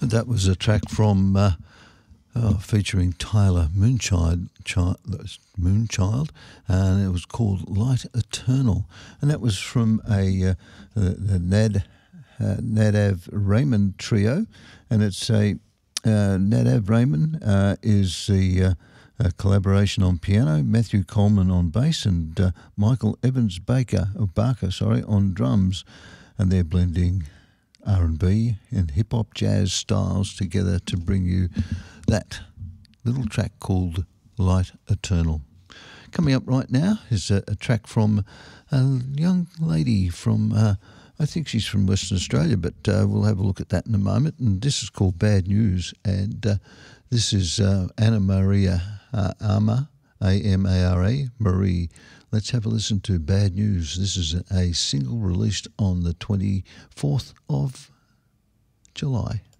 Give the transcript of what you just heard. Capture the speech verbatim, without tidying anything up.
That was a track from uh, uh, featuring Tyler Moonchild, Child, Moonchild, and it was called Light Eternal, and that was from a uh, the, the Ned uh, Nadav Raymond trio, and it's a uh, Nadav Raymond uh, is the uh, a collaboration on piano, Matthew Coleman on bass, and uh, Michael Evans Baker, or Barker, sorry, on drums, and they're blending R and B and hip-hop jazz styles together to bring you that little track called Light Eternal. Coming up right now is a, a track from a young lady from, uh, I think she's from Western Australia, but uh, we'll have a look at that in a moment. And this is called Bad News, and uh, this is uh, Anna Maria uh, Arma, A M A R A, Marie. Let's have a listen to Bad News. This is a single released on the twenty-fourth of July.